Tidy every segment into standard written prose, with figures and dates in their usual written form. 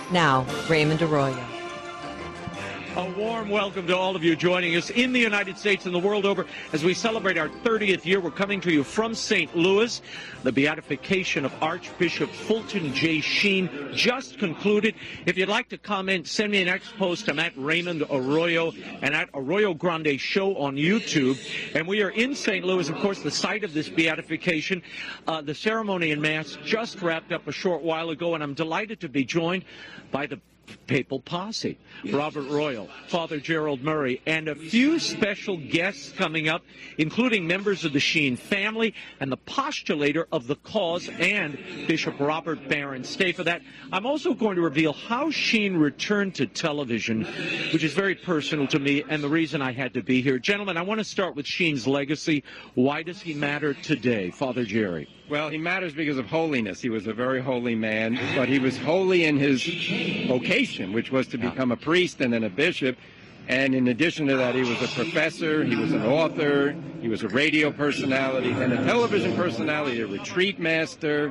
Now, Raymond Arroyo. A warm welcome to all of you joining us in the United States and the world over as we celebrate our 30th year. We're coming to you from St. Louis. The beatification of Archbishop Fulton J. Sheen just concluded. If you'd like to comment, send me an X post. I'm at Raymond Arroyo and at Arroyo Grande Show on YouTube. And we are in St. Louis, of course, the site of this beatification. The ceremony and Mass just wrapped up a short while ago, and I'm delighted to be joined by the papal posse, Robert Royal, Father Gerald Murray, and a few special guests coming up, including members of the Sheen family and the postulator of the cause, and Bishop Robert Barron. Stay for that. I'm also going to reveal how Sheen returned to television, which is very personal to me and the reason I had to be here. Gentlemen, I want to start with Sheen's legacy. Why does he matter today, Father Jerry? Well, he matters because of holiness. He was a very holy man, but he was holy in his vocation, which was to become a priest and then a bishop. And in addition to that, he was a professor, he was an author, he was a radio personality and a television personality, a retreat master,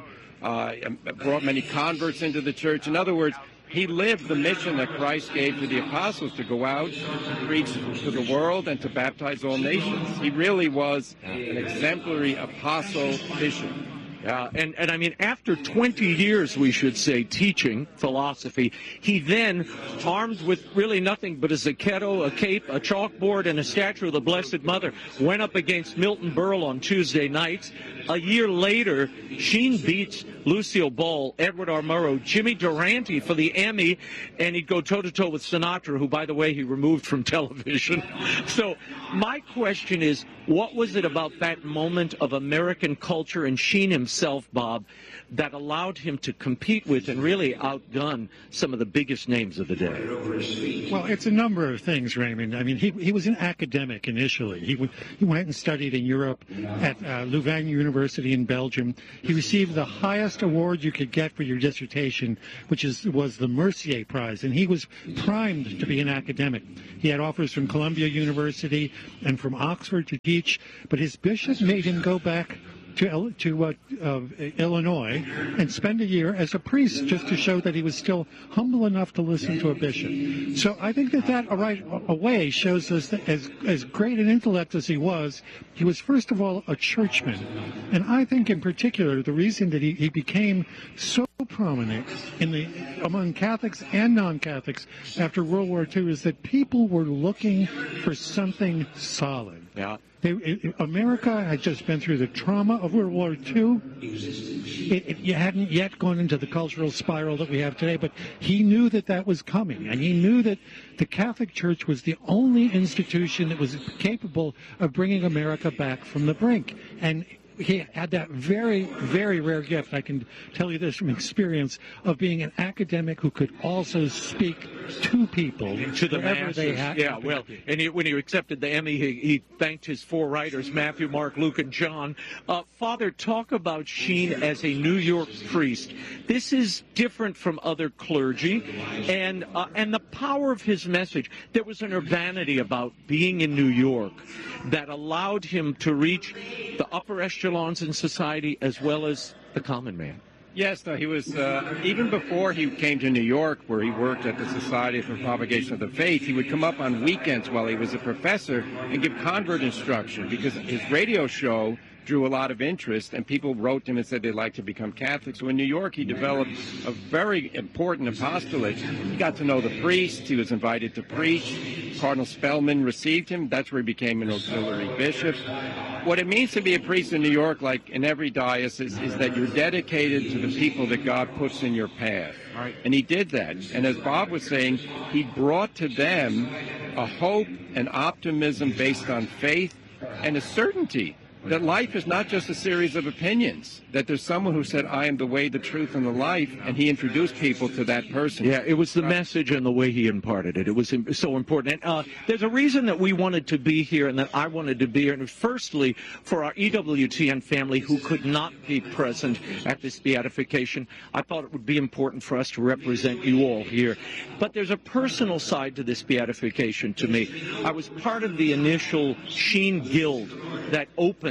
brought many converts into the church. In other words, he lived the mission that Christ gave to the apostles to go out, to preach to the world, and to baptize all nations. He really was an exemplary apostle bishop. And I mean, after 20 years, we should say, teaching philosophy, he then, armed with really nothing but a zacchetto, a cape, a chalkboard, and a statue of the Blessed Mother, went up against Milton Berle on Tuesday nights. A year later, Sheen beats Lucille Ball, Edward R. Murrow, Jimmy Durante for the Emmy, and he'd go toe-to-toe with Sinatra, who, by the way, he removed from television. So my question is, what was it about that moment of American culture and Sheen himself, Bob, that allowed him to compete with and really outgun some of the biggest names of the day? Well, it's a number of things, Raymond. I mean, he was an academic initially. He went and studied in Europe at Louvain University in Belgium. He received the highest award you could get for your dissertation, which was the Mercier Prize, and he was primed to be an academic. He had offers from Columbia University and from Oxford to teach, but his bishop made him go back to Illinois and spend a year as a priest just to show that he was still humble enough to listen to a bishop. So I think that right away shows us that as great an intellect as he was first of all a churchman. And I think in particular the reason that he became so prominent among Catholics and non-Catholics after World War II is that people were looking for something solid. Yeah. America had just been through the trauma of World War II. You hadn't yet gone into the cultural spiral that we have today, but he knew that was coming, and he knew that the Catholic Church was the only institution that was capable of bringing America back from the brink. And he had that very, very rare gift, I can tell you this from experience, of being an academic who could also speak to people, to the masses. They had. Yeah, well, and when he accepted the Emmy, he thanked his four writers, Matthew, Mark, Luke, and John. Father, talk about Sheen as a New York priest. This is different from other clergy, and the power of his message. There was an urbanity about being in New York that allowed him to reach the upper echelons in society as well as the common man. Yes, no, he was, even before he came to New York, where he worked at the Society for Propagation of the Faith, he would come up on weekends while he was a professor and give convert instruction because his radio show drew a lot of interest, and people wrote to him and said they'd like to become Catholic. So in New York, he developed a very important apostolate. He got to know the priests. He was invited to preach. Cardinal Spellman received him. That's where he became an auxiliary bishop. What it means to be a priest in New York, like in every diocese, is that you're dedicated to the people that God puts in your path. Right. And he did that. And as Bob was saying, he brought to them a hope and optimism based on faith and a certainty that life is not just a series of opinions, that there's someone who said, I am the way, the truth, and the life, and he introduced people to that person. Yeah, it was the message and the way he imparted it. It was so important. And there's a reason that we wanted to be here and that I wanted to be here. And firstly, for our EWTN family who could not be present at this beatification, I thought it would be important for us to represent you all here. But there's a personal side to this beatification to me. I was part of the initial Sheen Guild that opened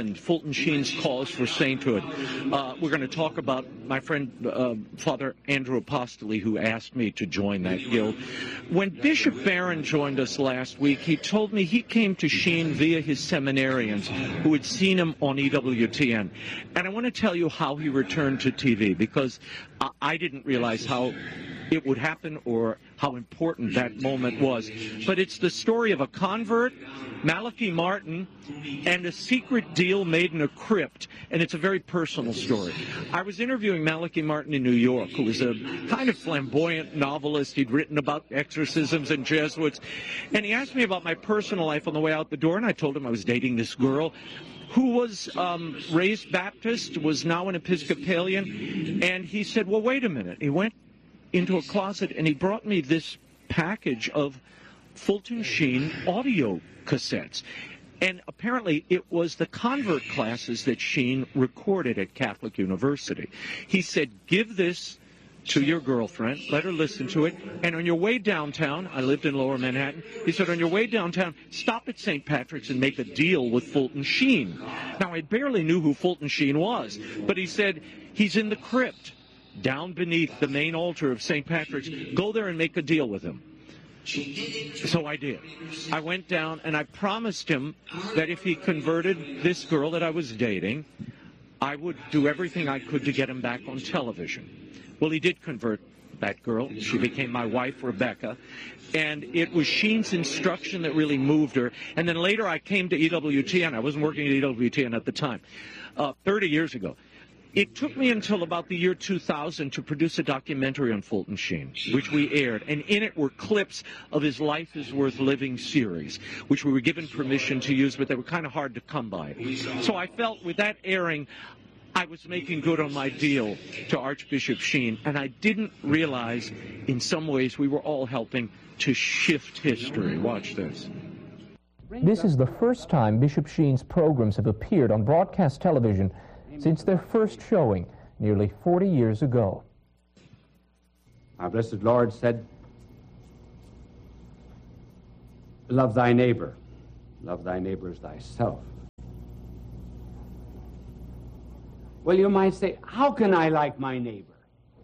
defend Fulton Sheen's cause for sainthood. We're going to talk about my friend Father Andrew Apostoli, who asked me to join that guild. When Bishop Barron joined us last week, he told me he came to Sheen via his seminarians who had seen him on EWTN. And I want to tell you how he returned to TV, because I didn't realize how it would happen or how important that moment was. But it's the story of a convert, Malachi Martin, and a secret deal made in a crypt, and it's a very personal story. I was interviewing Malachi Martin in New York, who was a kind of flamboyant novelist. He'd written about exorcisms and Jesuits, and he asked me about my personal life on the way out the door, and I told him I was dating this girl who was raised Baptist, was now an Episcopalian, and he said, well, wait a minute. He went into a closet and he brought me this package of Fulton Sheen audio cassettes. And apparently it was the convert classes that Sheen recorded at Catholic University. He said, give this to your girlfriend, let her listen to it, and on your way downtown, I lived in Lower Manhattan, he said, on your way downtown, stop at St. Patrick's and make a deal with Fulton Sheen. Now, I barely knew who Fulton Sheen was, but he said, he's in the crypt down beneath the main altar of St. Patrick's. Go there and make a deal with him. So I did. I went down and I promised him that if he converted this girl that I was dating, I would do everything I could to get him back on television. Well, he did convert that girl. She became my wife, Rebecca. And it was Sheen's instruction that really moved her. And then later I came to EWTN. I wasn't working at EWTN at the time, 30 years ago. It took me until about the year 2000 to produce a documentary on Fulton Sheen, which we aired. And in it were clips of his Life is Worth Living series, which we were given permission to use, but they were kind of hard to come by. So I felt with that airing, I was making good on my deal to Archbishop Sheen. And I didn't realize, in some ways, we were all helping to shift history. Watch this. This is the first time Bishop Sheen's programs have appeared on broadcast television since their first showing nearly 40 years ago. Our blessed Lord said, love thy neighbor as thyself. Well, you might say, how can I like my neighbor?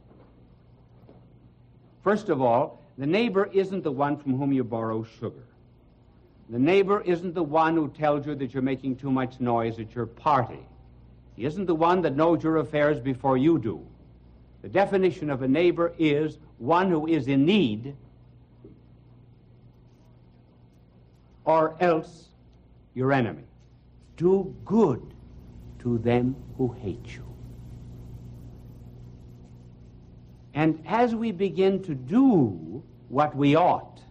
First of all, the neighbor isn't the one from whom you borrow sugar. The neighbor isn't the one who tells you that you're making too much noise at your party. He isn't the one that knows your affairs before you do. The definition of a neighbor is one who is in need, or else your enemy. Do good to them who hate you. And as we begin to do what we ought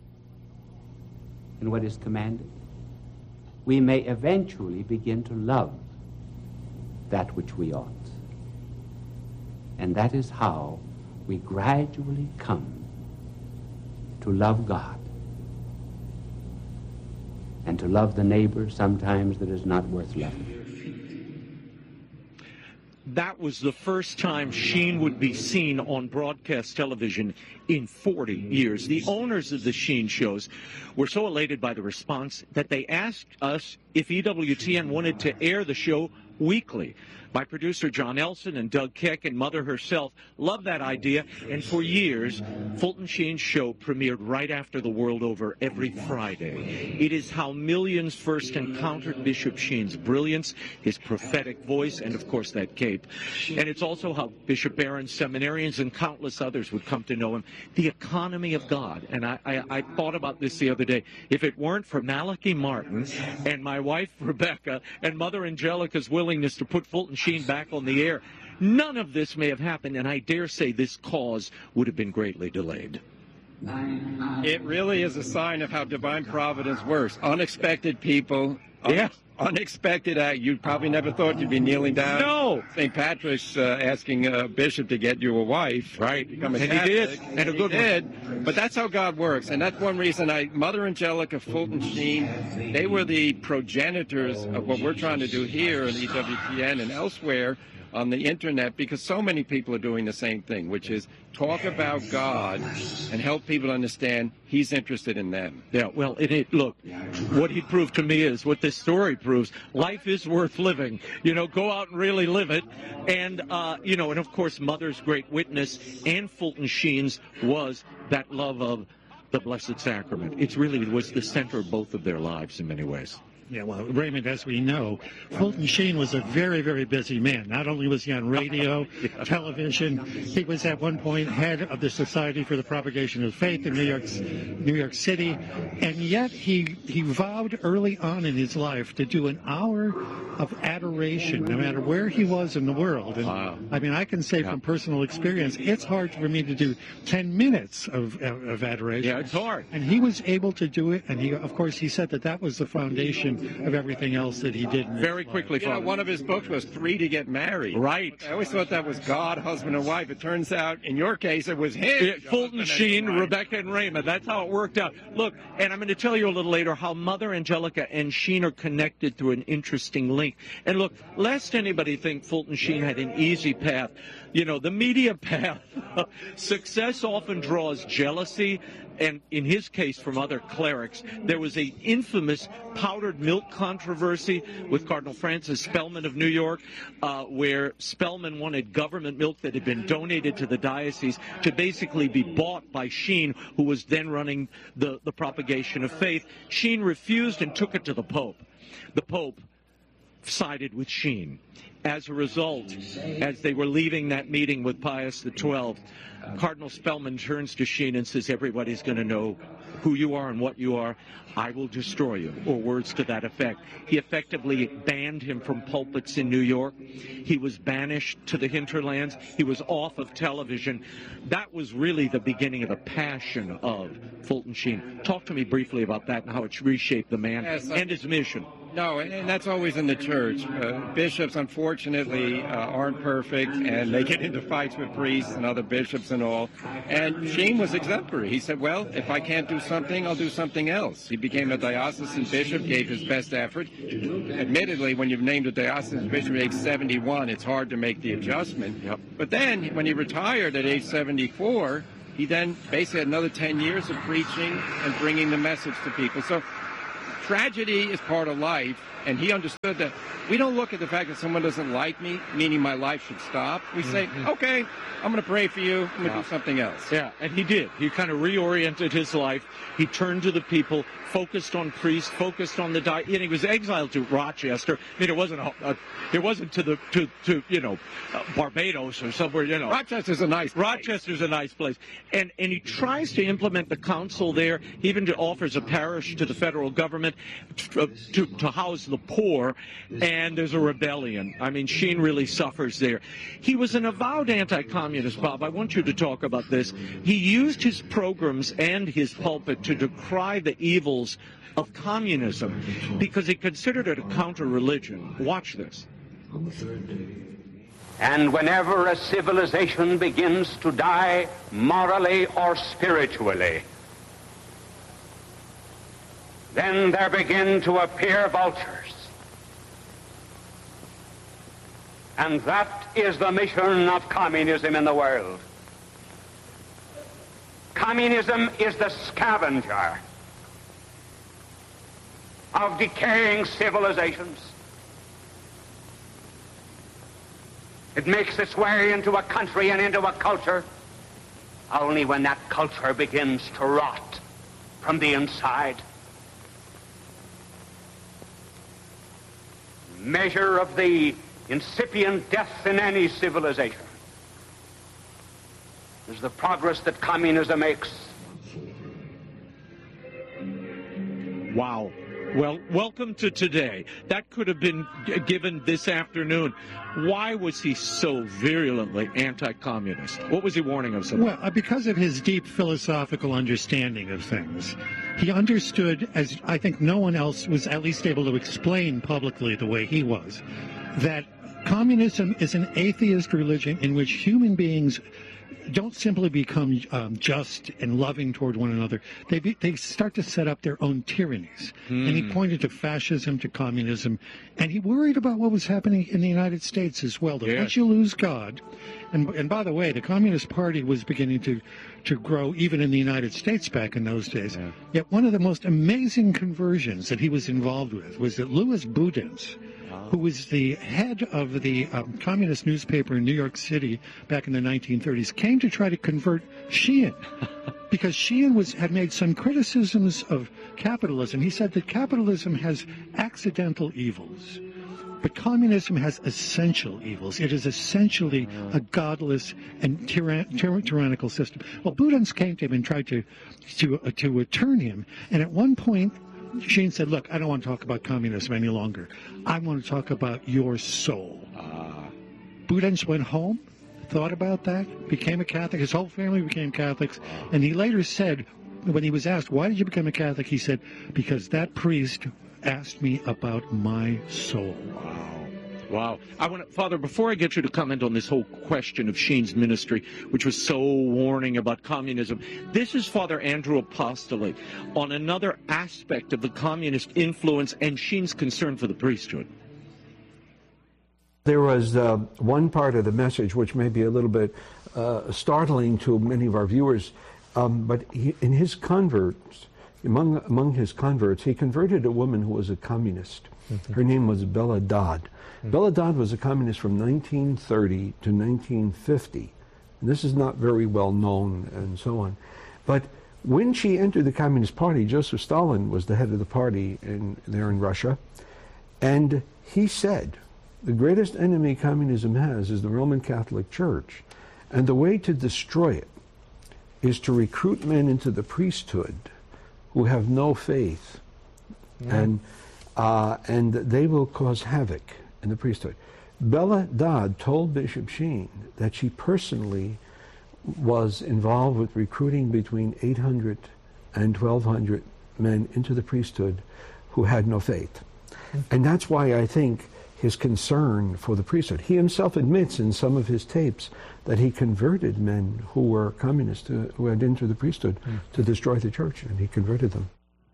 and what is commanded, we may eventually begin to love that which we ought. And that is how we gradually come to love God and to love the neighbor sometimes that is not worth loving. That was the first time Sheen would be seen on broadcast television in 40 years. The owners of the Sheen shows were so elated by the response that they asked us if EWTN wanted to air the show weekly. My producer John Elson and Doug Keck and Mother herself loved that idea, and for years, Fulton Sheen's show premiered right after the world over every Friday. It is how millions first encountered Bishop Sheen's brilliance, his prophetic voice, and of course that cape. And it's also how Bishop Barron's seminarians and countless others would come to know him. The economy of God. And I thought about this the other day. If it weren't for Malachi Martin and my wife Rebecca and Mother Angelica's willingness to put Fulton Sheen back on the air, none of this may have happened, and I dare say this cause would have been greatly delayed. It really is a sign of how divine providence works. Unexpected people. Yeah. Unexpected act. You probably never thought you'd be kneeling down. No. St. Patrick's asking a bishop to get you a wife. Right. Become a And Catholic, he did. And a good he did. But that's how God works. And that's one reason Mother Angelica, Fulton Sheen, they were the progenitors of what we're trying to do here in EWTN and elsewhere, on the internet, because so many people are doing the same thing, which is talk about God and help people understand he's interested in them. Yeah, well, look, what he proved to me is what this story proves. Life is worth living. You know, go out and really live it. And, you know, and of course, Mother's great witness and Fulton Sheen's was that love of the Blessed Sacrament. It really was the center of both of their lives in many ways. Yeah, well, Raymond, as we know, Fulton Sheen was a very, very busy man. Not only was he on radio, television, he was at one point head of the Society for the Propagation of Faith in New York City, and yet he vowed early on in his life to do an hour of adoration, no matter where he was in the world. And, wow. I mean, I can say from personal experience, it's hard for me to do 10 minutes of adoration. Yeah, it's hard. And he was able to do it, and he, of course, he said that was the foundation of everything else that he did. Very quickly, you know, one of his books was 3 to Get Married. Right. I always thought that was God, husband and wife. It turns out, in your case, it was him. Yeah, Fulton Sheen, Rebecca, and Raymond. That's how it worked out. Look, and I'm going to tell you a little later how Mother Angelica and Sheen are connected through an interesting link. And look, lest anybody think Fulton Sheen had an easy path, you know, the media path, success often draws jealousy, and in his case from other clerics. There was an infamous powdered milk controversy with Cardinal Francis Spellman of New York, where Spellman wanted government milk that had been donated to the diocese to basically be bought by Sheen, who was then running the propagation of faith. Sheen refused and took it to the Pope. The Pope sided with Sheen. As a result, as they were leaving that meeting with Pius XII, Cardinal Spellman turns to Sheen and says, everybody's going to know who you are and what you are. I will destroy you, or words to that effect. He effectively banned him from pulpits in New York. He was banished to the hinterlands. He was off of television. That was really the beginning of the passion of Fulton Sheen. Talk to me briefly about that and how it reshaped the man and his mission. No, and that's always in the church. Bishops, unfortunately, aren't perfect, and they get into fights with priests and other bishops and all. And Sheen was exemplary. He said, well, if I can't do something, I'll do something else. He became a diocesan bishop, gave his best effort. Admittedly, when you've named a diocesan bishop at age 71, it's hard to make the adjustment. Yep. But then, when he retired at age 74, he then basically had another 10 years of preaching and bringing the message to people. So tragedy is part of life, and he understood that we don't look at the fact that someone doesn't like me, meaning my life should stop. We say, okay, I'm going to pray for you. I'm going to do something else. Yeah, and he did. He kind of reoriented his life. He turned to the people, focused on priests, focused on the diet, and he was exiled to Rochester. I mean, it wasn't to Barbados or somewhere, you know. Rochester's a nice place. Rochester's a nice place. And he tries to implement the council there. He even offers a parish to the federal government to house the poor, and there's a rebellion. I mean, Sheen really suffers there. He was an avowed anti-communist, Bob. I want you to talk about this. He used his programs and his pulpit to decry the evils of communism because he considered it a counter-religion. Watch this. And whenever a civilization begins to die morally or spiritually, then there begin to appear vultures. And that is the mission of communism in the world. Communism is the scavenger of decaying civilizations. It makes its way into a country and into a culture only when that culture begins to rot from the inside. Measure of the incipient death in any civilization is the progress that communism makes. Wow. Well, welcome to today. That could have been given this afternoon. Why was he so virulently anti-communist? What was he warning us about? Well, because of his deep philosophical understanding of things. He understood, as I think no one else was at least able to explain publicly the way he was, that communism is an atheist religion in which human beings don't simply become just and loving toward one another. They start to set up their own tyrannies. And he pointed to fascism, to communism, and he worried about what was happening in the United States as well. That once you lose God, and by the way, the Communist Party was beginning to grow even in the United States back in those days. Yeah. Yet one of the most amazing conversions that he was involved with was that Louis Boudin's, who was the head of the communist newspaper in New York City back in the 1930s, came to try to convert Sheehan because Sheehan had made some criticisms of capitalism. He said that capitalism has accidental evils, but communism has essential evils. It is essentially a godless and tyrannical system. Well, Boudin's came to him and tried to turn him, and at one point, Sheehan said, look, I don't want to talk about communism any longer. I want to talk about your soul. Boudin went home, thought about that, became a Catholic. His whole family became Catholics. And he later said, when he was asked, why did you become a Catholic? He said, because that priest asked me about my soul. Wow. Father, before I get you to comment on this whole question of Sheen's ministry, which was so warning about communism, this is Father Andrew Apostoli on another aspect of the communist influence and Sheen's concern for the priesthood. There was one part of the message which may be a little bit startling to many of our viewers, but in his converts, among his converts, he converted a woman who was a communist. Her name was Bella Dodd. Bella Dodd was a communist from 1930 to 1950. And this is not very well known and so on. But when she entered the Communist Party, Joseph Stalin was the head of the party there in Russia. And he said, the greatest enemy communism has is the Roman Catholic Church. And the way to destroy it is to recruit men into the priesthood who have no faith. And they will cause havoc in the priesthood. Bella Dodd told Bishop Sheen that she personally was involved with recruiting between 800 and 1,200 men into the priesthood who had no faith. And that's why I think his concern for the priesthood. He himself admits in some of his tapes that he converted men who were communists, who had entered the priesthood to destroy the church, and he converted them.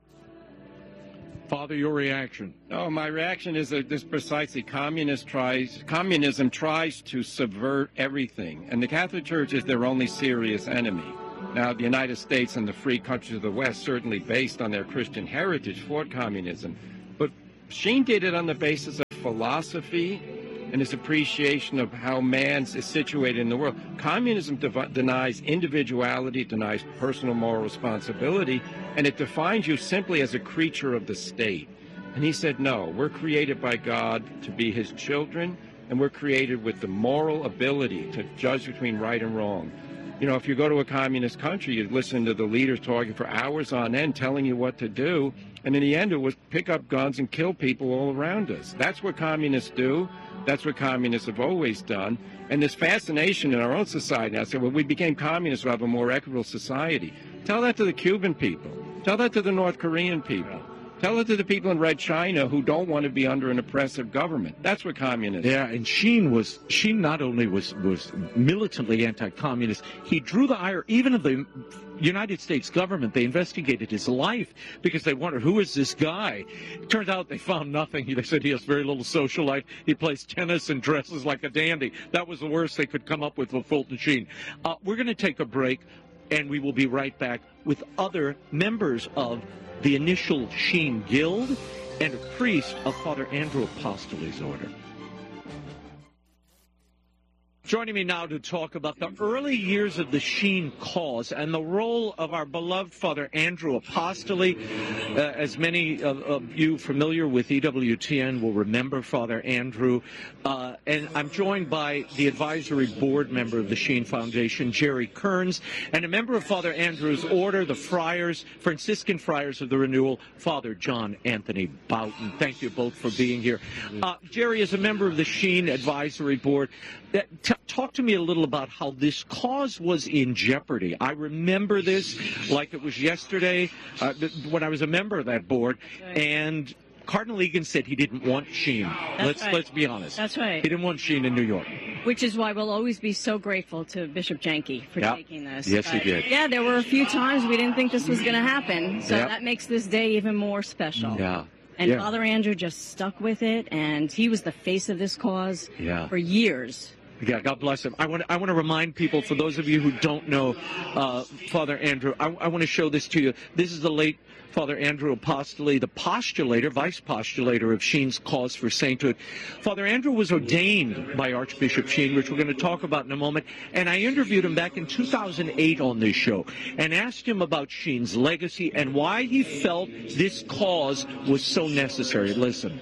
Father, your reaction? Oh, my reaction is that this precisely communism tries to subvert everything, and the Catholic Church is their only serious enemy. Now, the United States and the free countries of the West, certainly based on their Christian heritage, fought communism, but Sheen did it on the basis of philosophy and his appreciation of how man is situated in the world. Communism denies individuality, denies personal moral responsibility, and it defines you simply as a creature of the state. And he said, no, we're created by God to be his children, and we're created with the moral ability to judge between right and wrong. You know, if you go to a communist country, you listen to the leaders talking for hours on end, telling you what to do, and in the end it was pick up guns and kill people all around us. That's what communists do. That's what communists have always done. And this fascination in our own society, I said, well, we became communists to have a more equitable society. Tell that to the Cuban people. Tell that to the North Korean people. Tell it to the people in Red China who don't want to be under an oppressive government. That's what communists Yeah, and Sheen not only was militantly anti-communist, he drew the ire even of the United States government. They investigated his life because they wondered, who is this guy? It turns out they found nothing. They said he has very little social life. He plays tennis and dresses like a dandy. That was the worst they could come up with Fulton Sheen. We're going to take a break, and we will be right back with other members of the initial Sheen Guild and a priest of Father Andrew Apostoli's order. Joining me now to talk about the early years of the Sheen cause and the role of our beloved Father Andrew Apostoli. As many of you familiar with EWTN will remember Father Andrew. And I'm joined by the advisory board member of the Sheen Foundation, Jerry Kearns, and a member of Father Andrew's order, the Friars, Franciscan Friars of the Renewal, Father John Anthony Boughton. Thank you both for being here. Jerry, as a member of the Sheen advisory board, talk to me a little about how this cause was in jeopardy. I remember this like it was yesterday when I was a member of that board, and Cardinal Egan said he didn't want Sheen. Let's be honest. That's right. He didn't want Sheen in New York. Which is why we'll always be so grateful to Bishop Janke for taking this. Yes, he did. Yeah, there were a few times we didn't think this was going to happen, so that makes this day even more special. Yeah. And Father Andrew just stuck with it, and he was the face of this cause for years. Yeah, God bless him. I want to remind people, for those of you who don't know Father Andrew, I want to show this to you. This is the late Father Andrew Apostoli, the postulator, vice postulator of Sheen's cause for sainthood. Father Andrew was ordained by Archbishop Sheen, which we're going to talk about in a moment. And I interviewed him back in 2008 on this show and asked him about Sheen's legacy and why he felt this cause was so necessary. Listen.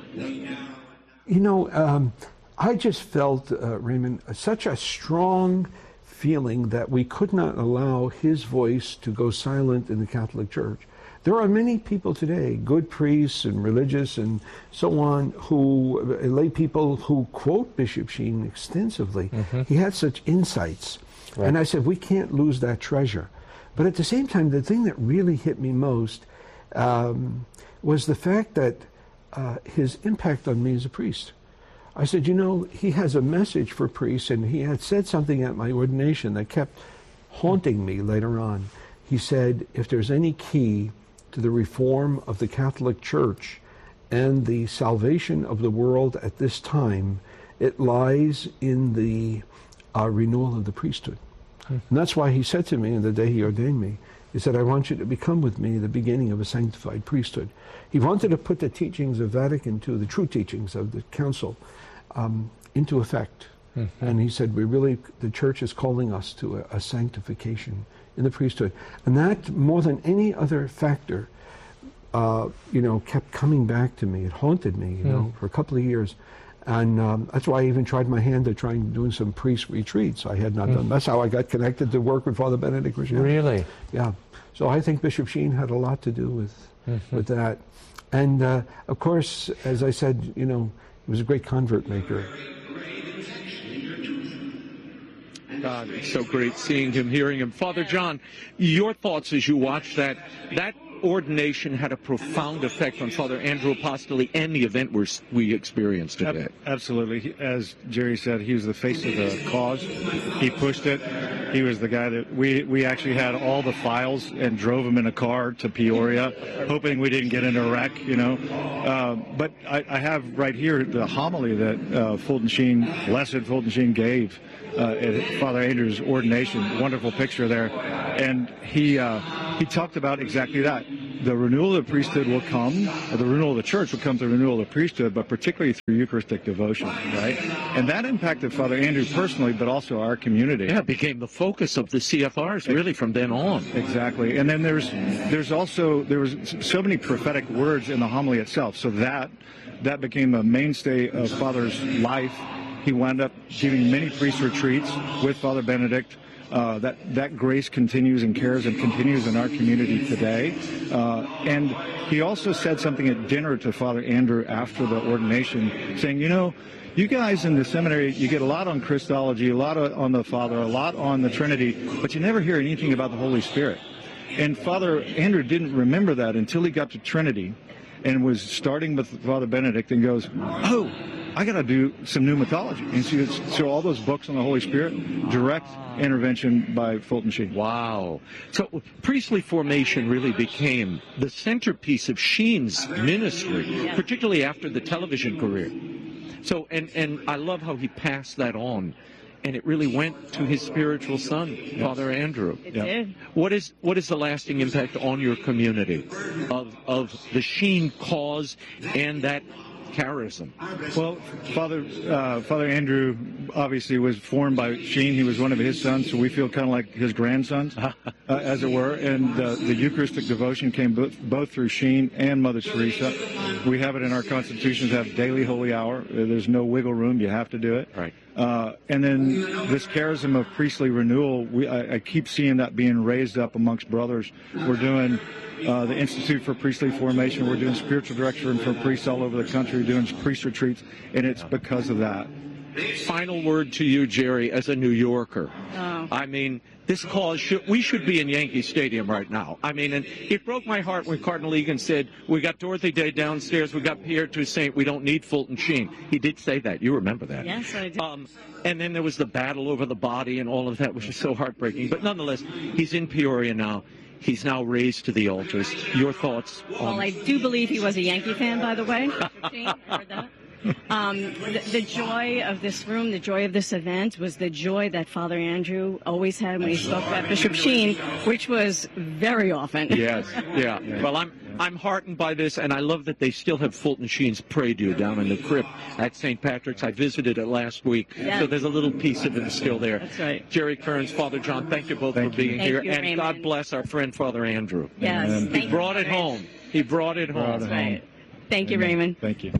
You know, I just felt, Raymond, such a strong feeling that we could not allow his voice to go silent in the Catholic Church. There are many people today, good priests and religious and so on, lay people who quote Bishop Sheen extensively. He had such insights. Right. And I said, we can't lose that treasure. But at the same time, the thing that really hit me most was the fact that his impact on me as a priest. I said, you know, he has a message for priests, and he had said something at my ordination that kept haunting me later on. He said, if there's any key to the reform of the Catholic Church and the salvation of the world at this time, it lies in the renewal of the priesthood. And that's why he said to me on the day he ordained me, he said, I want you to become with me the beginning of a sanctified priesthood. He wanted to put the teachings of Vatican II, the true teachings of the Council, into effect. And he said, the Church is calling us to a sanctification in the priesthood. And that, more than any other factor, kept coming back to me. It haunted me, you know, for a couple of years. And that's why I even tried my hand at doing some priest retreats. I had not done. That's how I got connected to work with Father Benedict Richard. Really? Yeah. So I think Bishop Sheen had a lot to do with that. And of course, as I said, you know, he was a great convert maker. God, it's so great seeing him, hearing him. Father John, your thoughts as you watched that ordination had a profound effect on Father Andrew Apostoli and the event we experienced today. Absolutely. As Jerry said, he was the face of the cause. He pushed it. He was the guy that we actually had all the files and drove him in a car to Peoria, hoping we didn't get in a wreck, you know. But I have right here the homily that Fulton Sheen, Blessed Fulton Sheen, gave at Father Andrew's ordination. Wonderful picture there. And he talked about exactly that. The renewal of the priesthood will come, or the renewal of the church will come through renewal of the priesthood, but particularly through Eucharistic devotion, right? And that impacted Father Andrew personally, but also our community. Yeah, it became the focus of the CFRs really from then on. Exactly. And then there was so many prophetic words in the homily itself, so that became a mainstay of Father's life. He wound up giving many priest retreats with Father Benedict. That grace continues and cares and continues in our community today. And he also said something at dinner to Father Andrew after the ordination, saying, you know, you guys in the seminary, you get a lot on Christology, a lot on the Father, a lot on the Trinity, but you never hear anything about the Holy Spirit. And Father Andrew didn't remember that until he got to Trinity and was starting with Father Benedict and goes, oh, I got to do some pneumatology. And so all those books on the Holy Spirit, direct intervention by Fulton Sheen. Wow. So priestly formation really became the centerpiece of Sheen's ministry, particularly after the television career. So, and I love how he passed that on. And it really went to his spiritual son, Father Andrew. It did. What is the lasting impact on your community of the Sheen cause and that charism? Well, Father Andrew obviously was formed by Sheen. He was one of his sons, so we feel kind of like his grandsons, as it were. And the Eucharistic devotion came both through Sheen and Mother Teresa. We have it in our constitution to have daily holy hour. There's no wiggle room. You have to do it. Right. And then this charism of priestly renewal, I keep seeing that being raised up amongst brothers. We're doing the Institute for Priestly Formation. We're doing spiritual direction for priests all over the country, doing priest retreats, and it's because of that. Final word to you, Jerry, as a New Yorker. Oh. I mean, this cause, we should be in Yankee Stadium right now. I mean, and it broke my heart when Cardinal Egan said, we got Dorothy Day downstairs, we got Pierre Toussaint, we don't need Fulton Sheen. He did say that. You remember that. Yes, I do. And then there was the battle over the body and all of that, which is so heartbreaking. But nonetheless, he's in Peoria now. He's now raised to the altars. Your thoughts on... Well, I do believe he was a Yankee fan, by the way. Heard that? The joy of this room, the joy of this event was the joy that Father Andrew always had when he spoke about Bishop Sheen, which was very often. Yes, yeah. Well, I'm heartened by this, and I love that they still have Fulton Sheen's pray-do down in the crypt at St. Patrick's. I visited it last week, so there's a little piece of it still there. That's right. Jerry Kearns, Father John, thank you both for being here, and Raymond. God bless our friend Father Andrew. Yes, He brought it home. He brought it home. That's right. Thank you, Raymond. Thank you.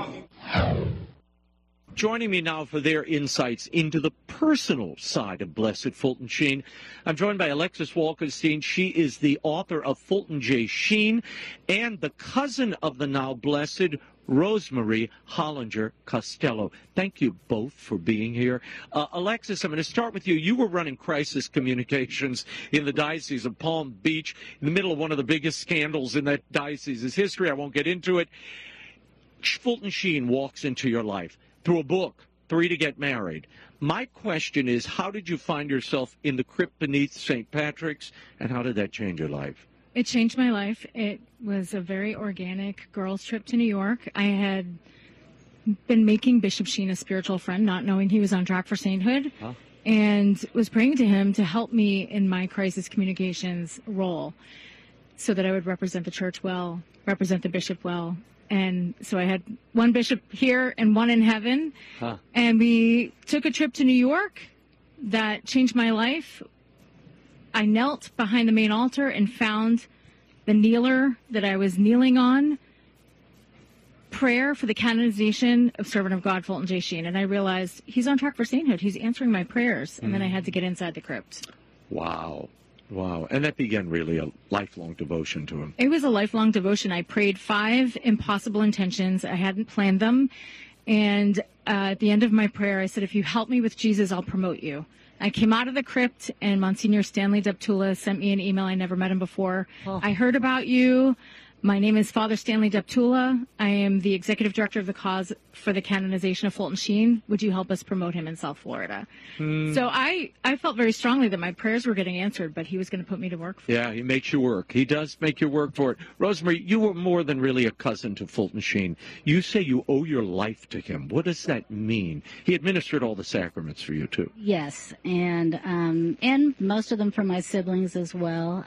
Joining me now for their insights into the personal side of Blessed Fulton Sheen, I'm joined by Alexis Walkenstein. She is the author of Fulton J. Sheen and the cousin of the now blessed Rosemarie Hollinger Costello. Thank you both for being here. Alexis, I'm going to start with you. You were running crisis communications in the Diocese of Palm Beach in the middle of one of the biggest scandals in that diocese's history. I won't get into it. Fulton Sheen walks into your life through a book, 3 to Get Married. My question is, how did you find yourself in the crypt beneath St. Patrick's, and how did that change your life? It changed my life. It was a very organic girls' trip to New York. I had been making Bishop Sheen a spiritual friend, not knowing he was on track for sainthood, and was praying to him to help me in my crisis communications role so that I would represent the church well, represent the bishop well. And so I had one bishop here and one in heaven. And we took a trip to New York that changed my life. I knelt behind the main altar and found the kneeler that I was kneeling on, prayer for the canonization of Servant of God, Fulton J. Sheen. And I realized he's on track for sainthood. He's answering my prayers. And then I had to get inside the crypt. Wow. Wow. And that began really a lifelong devotion to him. It was a lifelong devotion. I prayed 5 impossible intentions. I hadn't planned them. And at the end of my prayer, I said, if you help me with Jesus, I'll promote you. I came out of the crypt, and Monsignor Stanley Deptula sent me an email. I never met him before. I heard about you. My name is Father Stanley Deptula. I am the executive director of the cause for the canonization of Fulton Sheen. Would you help us promote him in South Florida? So I felt very strongly that my prayers were getting answered, but he was going to put me to work for it. Yeah, he makes you work. He does make you work for it. Rosemary, you were more than really a cousin to Fulton Sheen. You say you owe your life to him. What does that mean? He administered all the sacraments for you, too. Yes, and most of them for my siblings as well.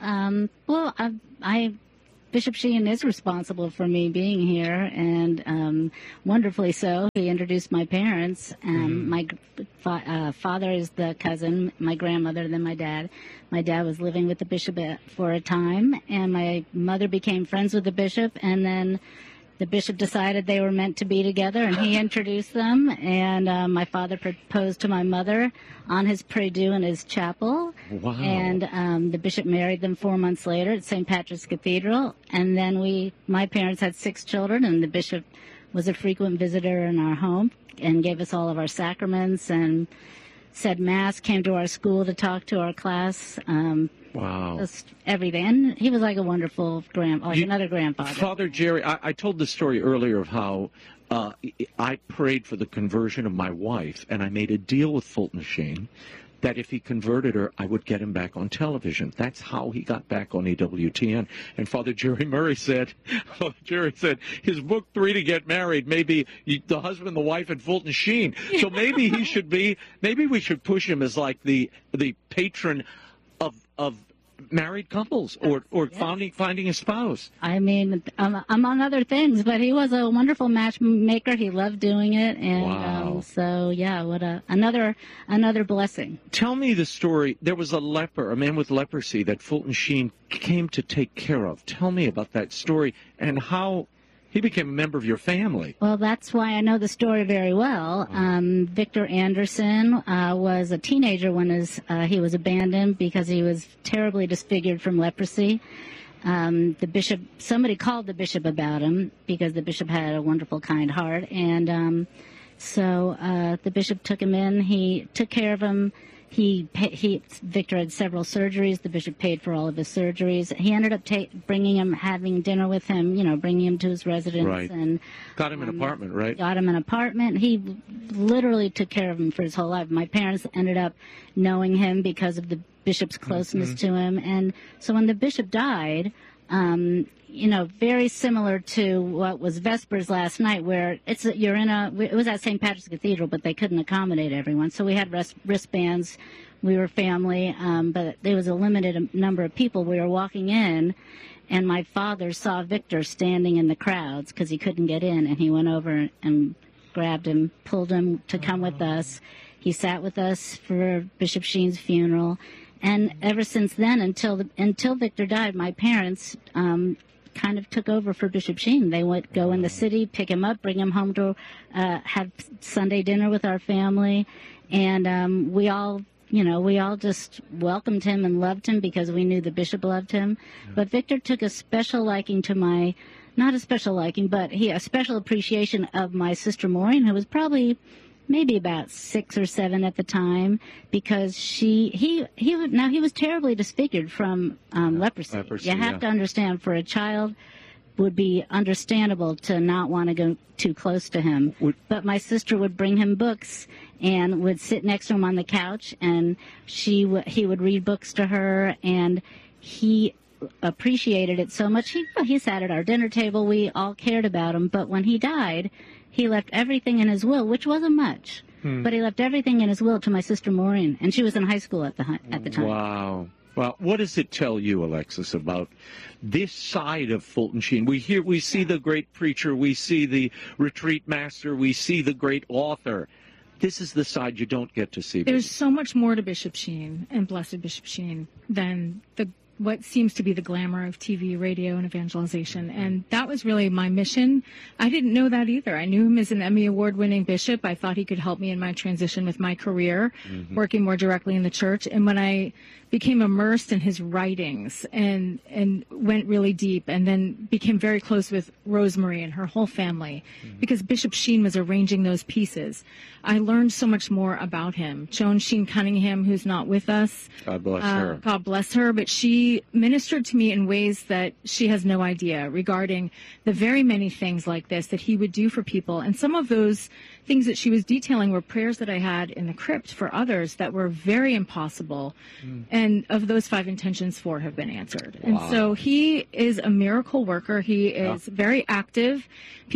Bishop Sheen is responsible for me being here, and wonderfully so. He introduced my parents. My father is the cousin, my grandmother, then my dad. My dad was living with the bishop for a time, and my mother became friends with the bishop, and then the bishop decided they were meant to be together, and he introduced them, and my father proposed to my mother on his prie-dieu in his chapel. Wow. And the bishop married them 4 months later at St. Patrick's Cathedral, and then my parents had 6 children, and the bishop was a frequent visitor in our home and gave us all of our sacraments and said Mass, came to our school to talk to our class. Wow. Just everything. And he was like a wonderful another grandfather. Father Jerry, I told the story earlier of how I prayed for the conversion of my wife, and I made a deal with Fulton Sheen that if he converted her, I would get him back on television. That's how he got back on EWTN. And Father Jerry Murray said, his book, 3 to Get Married, maybe the husband, the wife, and Fulton Sheen. So maybe maybe we should push him as like the patron of married couples or finding a spouse. I mean, among other things, but he was a wonderful matchmaker. He loved doing it, and wow. What another blessing. Tell me the story. There was a man with leprosy that Fulton Sheen came to take care of. Tell me about that story and how he became a member of your family. Well, that's why I know the story very well. Victor Anderson was a teenager when he was abandoned because he was terribly disfigured from leprosy. Somebody called the bishop about him because the bishop had a wonderful, kind heart, and So the bishop took him in. He took care of him. Victor had several surgeries. The bishop paid for all of his surgeries. He ended up bringing him, having dinner with him, bringing him to his residence. Right. And got him an apartment, right? Got him an apartment. He literally took care of him for his whole life. My parents ended up knowing him because of the bishop's closeness to him. And so when the bishop died, very similar to what was Vespers last night, where it was at St. Patrick's Cathedral, but they couldn't accommodate everyone. So we had wristbands. We were family, but there was a limited number of people. We were walking in, and my father saw Victor standing in the crowds because he couldn't get in, and he went over and grabbed him, pulled him to come with us. He sat with us for Bishop Sheen's funeral. And ever since then, until Victor died, my parents kind of took over for Bishop Sheen. They would go in the city, pick him up, bring him home to have Sunday dinner with our family, and we all just welcomed him and loved him because we knew the bishop loved him. Yeah. But Victor took a special liking to not a special liking, but a special appreciation of my sister Maureen, who was probably maybe about 6 or 7 at the time, because he was terribly disfigured from leprosy. You have to understand, for a child, would be understandable to not want to go too close to him. But my sister would bring him books and would sit next to him on the couch, and he would read books to her, and he appreciated it so much. He sat at our dinner table. We all cared about him. But when he died, he left everything in his will, which wasn't much, but he left everything in his will to my sister Maureen, and she was in high school at the time. Wow. Well, what does it tell you, Alexis, about this side of Fulton Sheen? We see the great preacher, we see the retreat master, we see the great author. This is the side you don't get to see. There's so much more to Bishop Sheen and Blessed Bishop Sheen than what seems to be the glamour of TV, radio, and evangelization. And that was really my mission. I didn't know that either. I knew him as an Emmy Award-winning bishop. I thought he could help me in my transition with my career, working more directly in the church. And when I became immersed in his writings and went really deep, and then became very close with Rosemary and her whole family, because Bishop Sheen was arranging those pieces, I learned so much more about him. Joan Sheen Cunningham, who's not with us. God bless her. God bless her. But she ministered to me in ways that she has no idea regarding the very many things like this that he would do for people. And some of those things that she was detailing were prayers that I had in the crypt for others that were very impossible. And of those 5 intentions, 4 have been answered. Wow. And so he is a miracle worker. He is very active.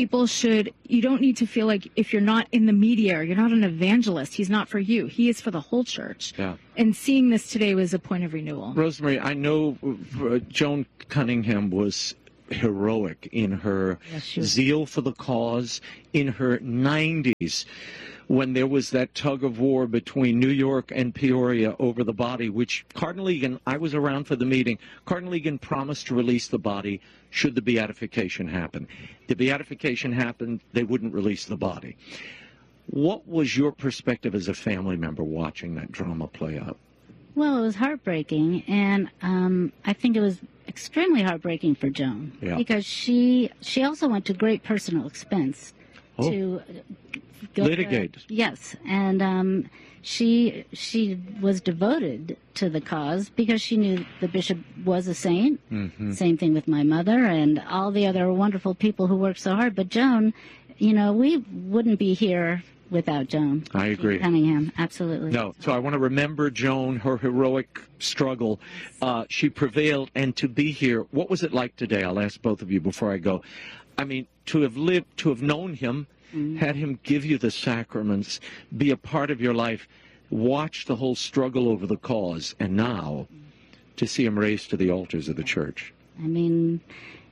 You don't need to feel like if you're not in the media or you're not an evangelist, he's not for you. He is for the whole church. Yeah. And seeing this today was a point of renewal. Rosemary, I know Joan Cunningham was heroic in her zeal for the cause in her 90s, when there was that tug of war between New York and Peoria over the body, which Cardinal Egan, I was around for the meeting, Cardinal Egan promised to release the body should the beatification happen. The beatification happened, they wouldn't release the body. What was your perspective as a family member watching that drama play out? Well, it was heartbreaking, and I think it was extremely heartbreaking for Joan, because she also went to great personal expense to litigate. Yes, and she was devoted to the cause because she knew the bishop was a saint. Same thing with my mother and all the other wonderful people who worked so hard. But Joan, we wouldn't be here without Joan. I agree. Cunningham, absolutely. No, so I want to remember Joan, her heroic struggle. She prevailed, and to be here, what was it like today? I'll ask both of you before I go. I mean, to have known him, had him give you the sacraments, be a part of your life, watch the whole struggle over the cause, and now to see him raised to the altars of the church. I mean,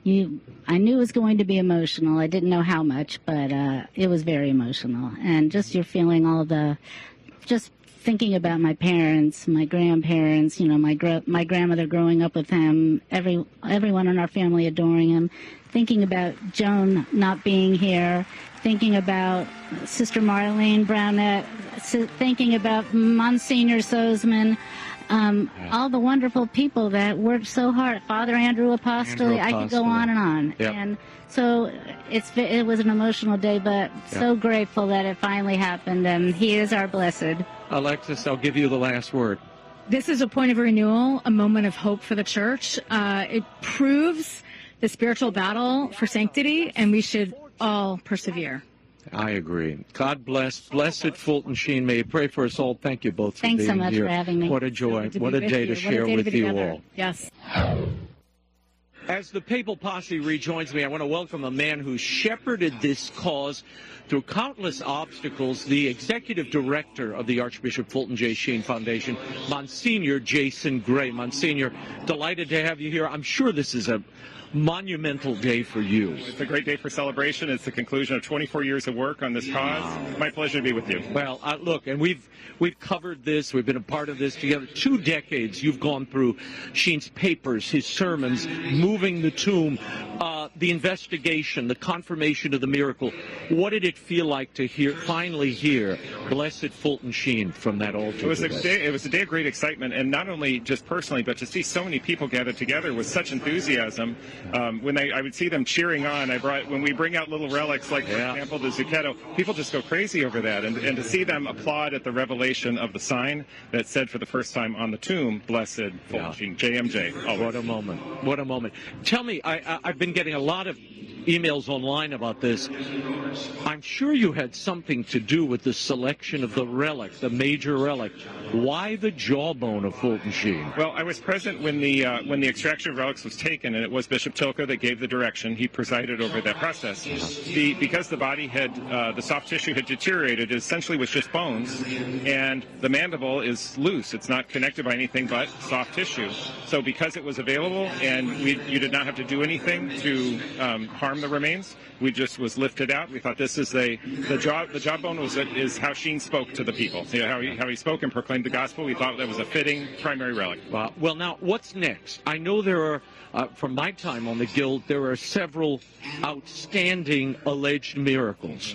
I knew it was going to be emotional. I didn't know how much, but it was very emotional. And just you're feeling just thinking about my parents, my grandparents, my grandmother growing up with him, everyone in our family adoring him, thinking about Joan not being here, thinking about Sister Marlene Brownette, thinking about Monsignor Sozman. all the wonderful people that worked so hard. Father Andrew Apostoli, I could go on and on. Yep. And so it was an emotional day, but so grateful that it finally happened, and he is our blessed. Alexis, I'll give you the last word. This is a point of renewal, a moment of hope for the church. It proves the spiritual battle for sanctity, and we should all persevere. I agree. God bless. Blessed Fulton Sheen. May you pray for us all. Thank you both for Thanks being so much here. for having me. What a joy. What a day to share with you all. Yes. As the Papal Posse rejoins me, I want to welcome a man who shepherded this cause through countless obstacles, the executive director of the Archbishop Fulton J. Sheen Foundation, Monsignor Jason Gray. Monsignor, delighted to have you here. I'm sure this is a monumental day for you. It's a great day for celebration. It's the conclusion of 24 years of work on this cause. My pleasure to be with you. Well, look, and we've covered this. We've been a part of this together. 2 decades you've gone through Sheen's papers, his sermons, moving the tomb, the investigation, the confirmation of the miracle. What did it feel like to finally hear Blessed Fulton Sheen from that altar? It was a day of great excitement, and not only just personally, but to see so many people gathered together with such enthusiasm. When I would see them cheering on, when we bring out little relics like, for example, the Zucchetto, people just go crazy over that. And to see them applaud at the revelation of the sign that said for the first time on the tomb, Blessed Fulton Sheen, JMJ. Oh, what a moment. What a moment. Tell me, I've been getting a lot of emails online about this. I'm sure you had something to do with the selection of the relic, the major relic. Why the jawbone of Fulton Sheen? Well, I was present when the extraction of relics was taken, and it was Bishop Tilke that gave the direction. He presided over that process. Because the body the soft tissue had deteriorated, it essentially was just bones, and the mandible is loose. It's not connected by anything but soft tissue. So because it was available, and you did not have to do anything to harm the remains, we just was lifted out. We thought this is the jawbone is how Sheen spoke to the people. How he spoke and proclaimed the gospel. We thought that was a fitting primary relic. Well, now what's next? I know there are, from my time on the Guild, there are several outstanding alleged miracles.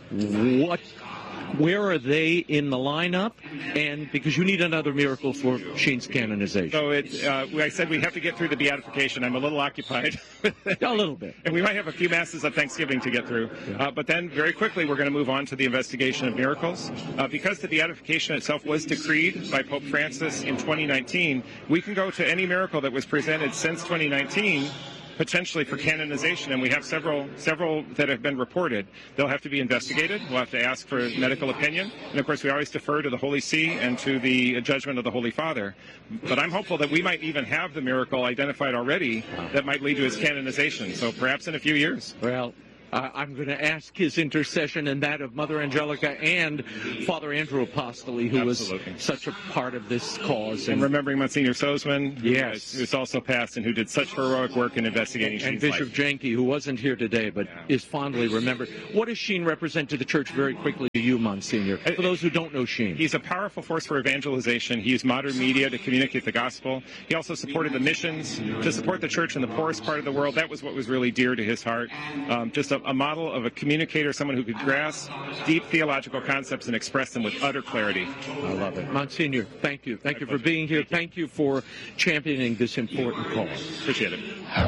Where are they in the lineup? And because you need another miracle for Sheen's canonization. So I said we have to get through the beatification. I'm a little occupied. A little bit. And we might have a few masses of Thanksgiving to get through. But then very quickly we're going to move on to the investigation of miracles. Because the beatification itself was decreed by Pope Francis in 2019, we can go to any miracle that was presented since 2019 potentially for canonization, and we have several that have been reported. They'll have to be investigated. We'll have to ask for medical opinion, and of course we always defer to the Holy See and to the judgment of the Holy Father. But I'm hopeful that we might even have the miracle identified already that might lead to his canonization, so perhaps in a few years. Well, I'm going to ask his intercession and that of Mother Angelica and Father Andrew Apostoli, who was such a part of this cause. And remembering Monsignor Sozman, yes, who's also passed and who did such heroic work in investigating Sheen's life. And Bishop Janke, who wasn't here today but is fondly remembered. What does Sheen represent to the Church, very quickly, to you, Monsignor, for those who don't know Sheen? He's a powerful force for evangelization. He used modern media to communicate the gospel. He also supported the missions, to support the Church in the poorest part of the world. That was what was really dear to his heart. Just a model of a communicator, someone who could grasp deep theological concepts and express them with utter clarity. I love it. Monsignor, thank you. Thank you for being here. Thank you for championing this important cause. Appreciate it.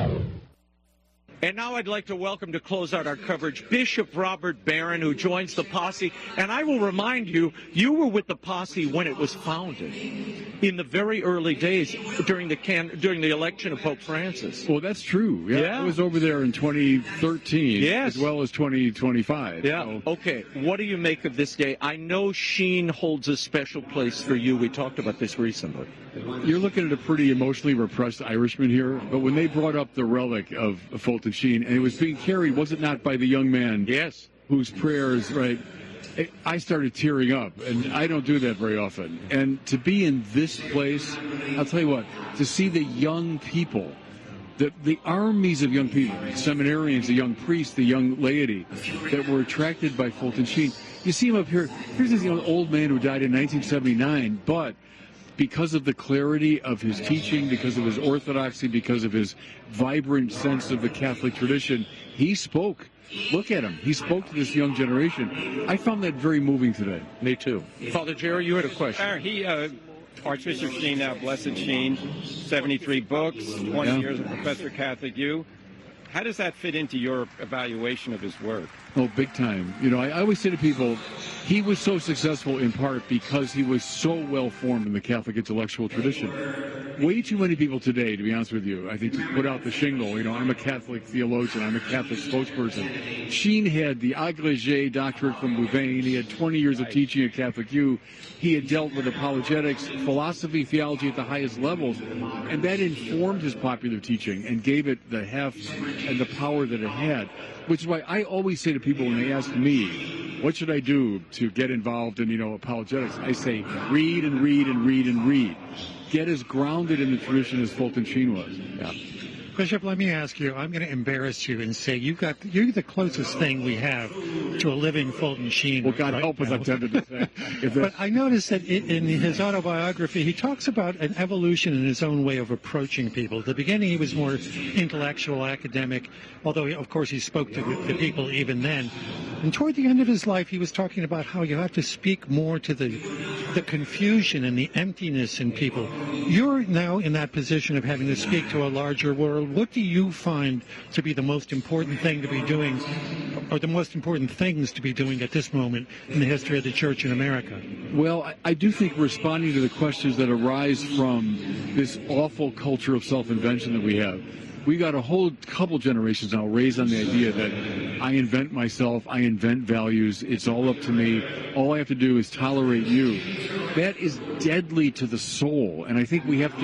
And now I'd like to welcome, to close out our coverage, Bishop Robert Barron, who joins the posse. And I will remind you, you were with the posse when it was founded, in the very early days, during the election of Pope Francis. Well, that's true. Yeah. I was over there in 2013, as well as 2025. Yeah. So. Okay. What do you make of this day? I know Sheen holds a special place for you. We talked about this recently. You're looking at a pretty emotionally repressed Irishman here, but when they brought up the relic of Fulton Sheen, and it was being carried, was it not, by the young man? Yes. Whose prayers, right? I started tearing up, and I don't do that very often. And to be in this place, I'll tell you what, to see the young people, the armies of young people, the seminarians, the young priests, the young laity that were attracted by Fulton Sheen. You see him up here. Here's this old man who died in 1979, but because of the clarity of his teaching, because of his orthodoxy, because of his vibrant sense of the Catholic tradition, he spoke. Look at him. He spoke to this young generation. I found that very moving today. Me too. Father Jerry, you had a question. Archbishop Sheen, now Blessed Sheen, 73 books, 20 years of Professor Catholic U. How does that fit into your evaluation of his work? Oh, big time. You know, I always say to people, he was so successful in part because he was so well formed in the Catholic intellectual tradition. Way too many people today, to be honest with you, I think, to put out the shingle, you know, I'm a Catholic theologian, I'm a Catholic spokesperson. Sheen had the agrégé doctorate from Louvain. He had 20 years of teaching at Catholic U. He had dealt with apologetics, philosophy, theology at the highest levels, and that informed his popular teaching and gave it the heft and the power that it had. Which is why I always say to people when they ask me, what should I do to get involved in, you know, apologetics? I say, read and read and read and read. Get as grounded in the tradition as Fulton Sheen was. Yeah. Bishop, let me ask you, I'm going to embarrass you and say you're the closest thing we have to a living Fulton Sheen. Well, God help us, I'm tempted to say. But I noticed that in his autobiography, he talks about an evolution in his own way of approaching people. At the beginning, he was more intellectual, academic, although, of course, he spoke to the people even then. And toward the end of his life, he was talking about how you have to speak more to the confusion and the emptiness in people. You're now in that position of having to speak to a larger world. What do you find to be the most important thing to be doing, or the most important things to be doing at this moment in the history of the Church in America? Well, I do think responding to the questions that arise from this awful culture of self-invention that we have. We got a whole couple generations now raised on the idea that I invent myself, I invent values, it's all up to me, all I have to do is tolerate you. That is deadly to the soul, and I think we have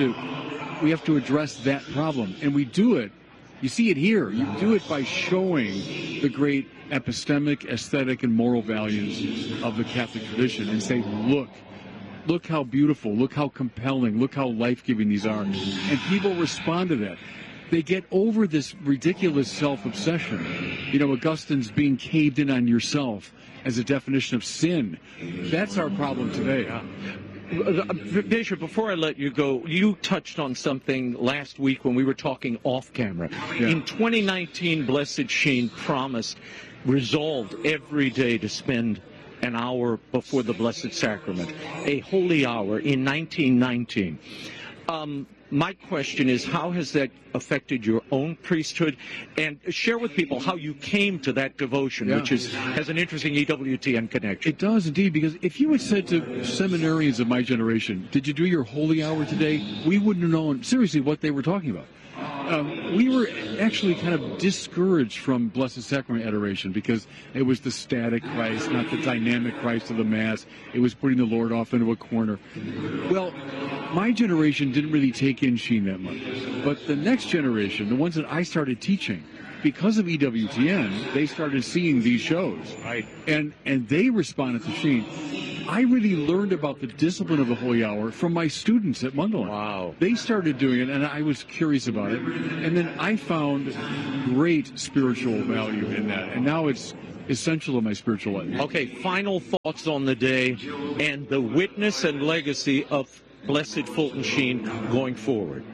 to address that problem. And we do it, you see it here, you do it by showing the great epistemic, aesthetic, and moral values of the Catholic tradition and say, look how beautiful, look how compelling, look how life-giving these are. And people respond to that. They get over this ridiculous self-obsession. You know, Augustine's being caved in on yourself as a definition of sin. That's our problem today. Bishop, before I let you go, you touched on something last week when we were talking off camera. Yeah. In 2019, Blessed Sheen resolved every day to spend an hour before the Blessed Sacrament, a holy hour in 1919. My question is, how has that affected your own priesthood? And share with people how you came to that devotion, which has an interesting EWTN connection. It does, indeed, because if you had said to seminarians of my generation, did you do your holy hour today? We wouldn't have known, seriously, what they were talking about. We were actually kind of discouraged from Blessed Sacrament adoration because it was the static Christ, not the dynamic Christ of the Mass. It was putting the Lord off into a corner. Well, my generation didn't really take in Sheen that much. But the next generation, the ones that I started teaching, because of EWTN, they started seeing these shows. Right. And they responded to Sheen. I really learned about the discipline of the Holy Hour from my students at Mundelein. Wow. They started doing it, and I was curious about it. And then I found great spiritual value in that. And now it's essential in my spiritual life. Okay, final thoughts on the day and the witness and legacy of Blessed Fulton Sheen going forward.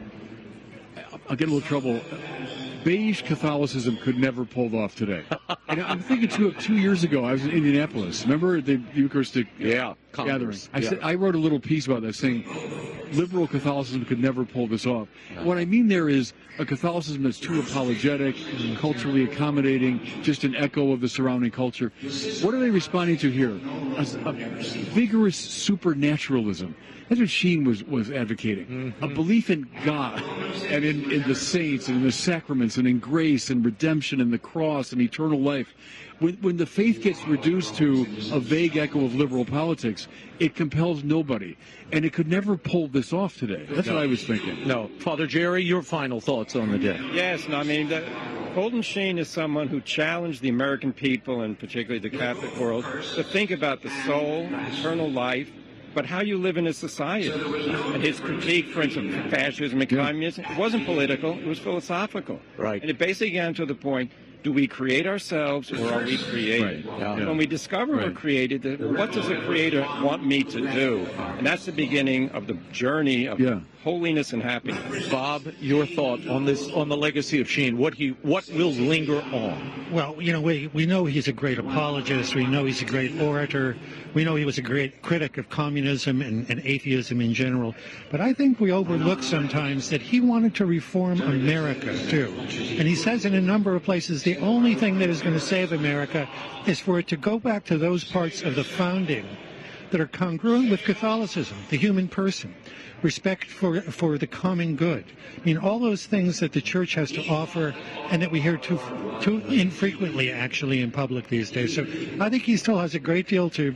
I'll get a little trouble. Beige Catholicism could never pull off today. And I'm thinking, too, of 2 years ago, I was in Indianapolis. Remember the Eucharistic gathering? I wrote a little piece about that saying liberal Catholicism could never pull this off. What I mean there is a Catholicism that's too apologetic, culturally accommodating, just an echo of the surrounding culture. What are they responding to here? A vigorous supernaturalism. That's what Sheen was advocating. A belief in God and in the saints and in the sacraments and in grace and redemption and the cross and eternal life. When the faith gets reduced to a vague echo of liberal politics, it compels nobody. And it could never pull this off today. That's what I was thinking. No. Father Jerry, your final thoughts on the day. Yes, I mean, Fulton Sheen is someone who challenged the American people, and particularly the Catholic world, to think about the soul, eternal life, but how you live in a society. And his critique, for instance, of fascism and communism, it wasn't political, it was philosophical. Right. And it basically got to the point, do we create ourselves or are we created? Right. Yeah. When we discover we're created, what does the Creator want me to do? And that's the beginning of the journey of holiness and happiness. Bob, your thought on this, on the legacy of Sheen? What will linger on? Well, we know he's a great apologist. We know he's a great orator. We know he was a great critic of communism and atheism in general. But I think we overlook sometimes that he wanted to reform America, too. And he says in a number of places the only thing that is going to save America is for it to go back to those parts of the founding that are congruent with Catholicism, the human person, respect for the common good. I mean, all those things that the church has to offer and that we hear too infrequently, actually, in public these days. So I think he still has a great deal to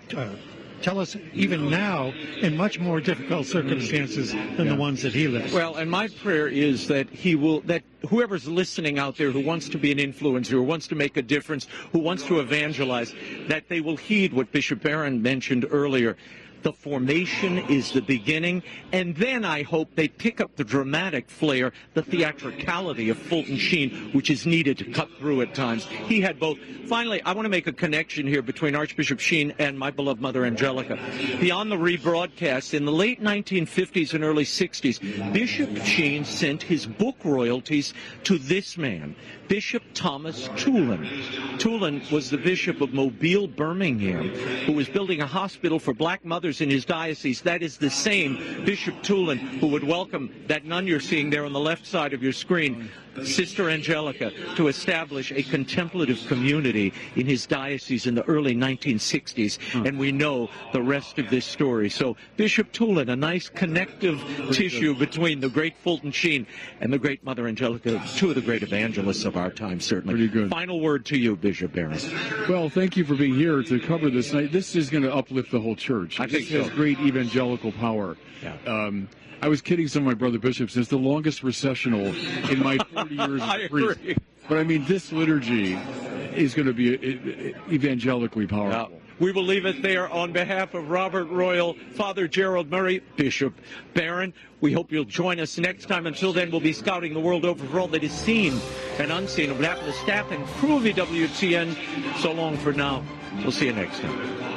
tell us, even now, in much more difficult circumstances than the ones that he lived. Well, and my prayer is that that whoever's listening out there who wants to be an influencer, who wants to make a difference, who wants to evangelize, that they will heed what Bishop Barron mentioned earlier. The formation is the beginning, and then I hope they pick up the dramatic flair, the theatricality of Fulton Sheen, which is needed to cut through at times. He had both. Finally, I want to make a connection here between Archbishop Sheen and my beloved mother Angelica. Beyond the rebroadcast, in the late 1950s and early 60s, Bishop Sheen sent his book royalties to this man, Bishop Thomas Tulin. Tulin was the Bishop of Mobile, Birmingham, who was building a hospital for black mothers in his diocese. That is the same Bishop Tulin who would welcome that nun you're seeing there on the left side of your screen, Sister Angelica, to establish a contemplative community in his diocese in the early 1960s. And we know the rest of this story. So Bishop Tulin, a nice connective tissue between the great Fulton Sheen and the great Mother Angelica, two of the great evangelists of our time, certainly. Pretty good. Final word to you, Bishop Barron. Well, thank you for being here to cover this night. This is going to uplift the whole church. I think this has great evangelical power. Yeah. I was kidding some of my brother bishops. It's the longest recessional in my 40 years I as priest. agree. But I mean, this liturgy is going to be evangelically powerful. We will leave it there. On behalf of Robert Royal, Father Gerald Murray, Bishop Barron, we hope you'll join us next time. Until then, we'll be scouting the world over for all that is seen and unseen. On behalf of the staff and crew of EWTN, so long for now. We'll see you next time.